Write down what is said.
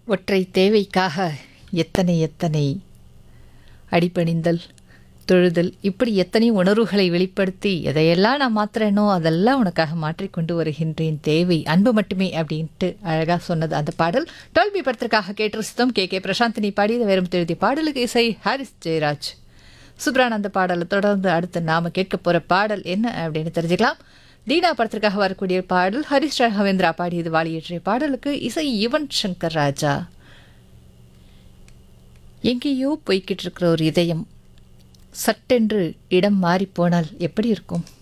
ஒற்றை தேவைக்காக எத்தனை எத்தனை அடிபணிந்தல், தொழுதல், இப்படி எத்தனை உணர்வுகளை வெளிப்படுத்தி எதையெல்லாம் நான் மாத்துறேனோ அதெல்லாம் உனக்காக மாற்றிக்கொண்டு வருகின்றேன், தேவை அன்பு மட்டுமே அப்படின்ட்டு அழகாக சொன்னது அந்த பாடல். டோல்பி படத்திற்காக கேட்டு ரசித்தோம். கே பிரசாந்தினி பாடியது. வேறும் எழுதிய பாடலுக்கு இசை ஹாரிஸ் ஜெயராஜ். சுப்ரானந்த பாடலை தொடர்ந்து அடுத்து நாம் கேட்க போகிற பாடல் என்ன அப்படின்னு தெரிஞ்சுக்கலாம். தீனா படத்திற்காக வரக்கூடிய பாடல் ஹரிஷ் ராகவேந்திரா பாடியது. வாலியேற்றிய பாடலுக்கு இசை யுவன் சங்கர் ராஜா. எங்கேயோ போய்கிட்டு இருக்கிற ஒரு இதயம் சட்டென்று இடம் மாறி போனால் எப்படி இருக்கும்?